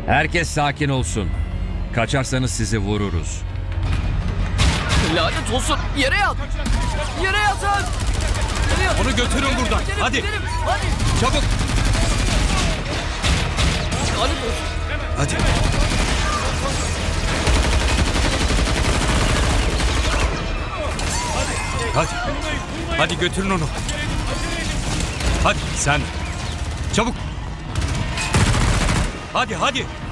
Herkes sakin olsun. Kaçarsanız sizi vururuz. Lanet olsun. Yere yat. Yere yatın. Yere yat. Onu götürün buradan. Gidelim, Hadi. gidelim. Hadi. Çabuk. Lanet olsun. Hadi. Hadi. Hadi götürün onu. Hadi sen. Çabuk. Hadi hadi.